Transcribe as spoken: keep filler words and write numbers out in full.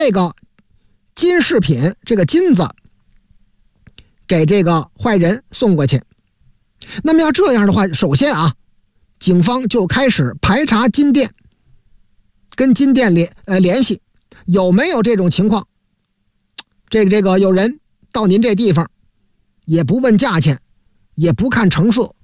这个金饰品，这个金子给这个坏人送过去。那么要这样的话，首先啊，警方就开始排查金店，跟金店联呃联系，有没有这种情况？这个这个有人到您这地方，也不问价钱，也不看成色，